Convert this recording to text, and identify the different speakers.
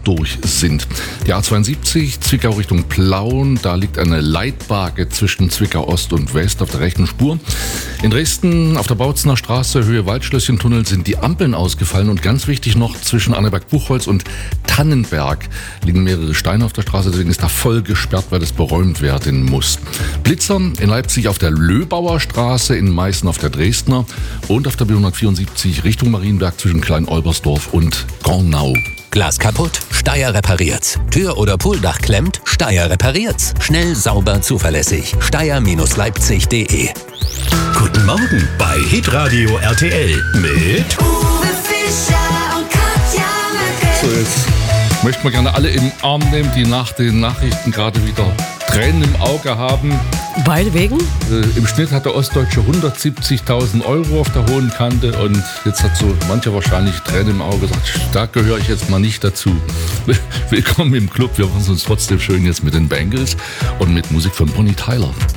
Speaker 1: durch sind. Die A72 Zwickau Richtung Plauen, da liegt eine Leitbarke zwischen Zwickau Ost und West auf der rechten Spur. In Dresden auf der Bautzener Straße Höhe Waldschlösschen-Tunnel sind die Ampeln ausgefallen und ganz wichtig noch zwischen Annaberg-Buchholz und Tannenberg liegen mehrere Steine auf der Straße, deswegen ist da voll gesperrt, weil das beräumt werden muss. Blitzer in Leipzig auf der Löbauer Straße, in Meißen auf der Dresdner und auf der B174 Richtung Marienberg zwischen Klein-Olbersdorf und Gornau.
Speaker 2: Glas kaputt? Steyr repariert's. Tür oder Pooldach klemmt? Steyr repariert's. Schnell, sauber, zuverlässig. Steyr-Leipzig.de.
Speaker 3: Guten Morgen bei Hitradio RTL mit
Speaker 4: Uwe Fischer und Katja Merkel.
Speaker 1: So, jetzt möchten wir gerne alle im Arm nehmen, die nach den Nachrichten gerade wieder Tränen im Auge haben.
Speaker 5: Beide wegen?
Speaker 1: Im Schnitt hat der Ostdeutsche 170.000 € auf der hohen Kante und jetzt hat so mancher wahrscheinlich Tränen im Auge gesagt, da gehöre ich jetzt mal nicht dazu. Willkommen im Club, wir machen es uns trotzdem schön jetzt mit den Bangles und mit Musik von Bonnie Tyler.